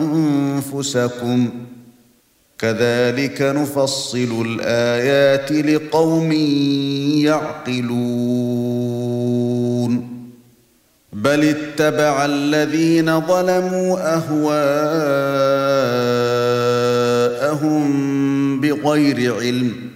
أنفسكم كذلك نفصل الآيات لقوم يعقلون بل اتبع الذين ظلموا أهواءهم بغير علم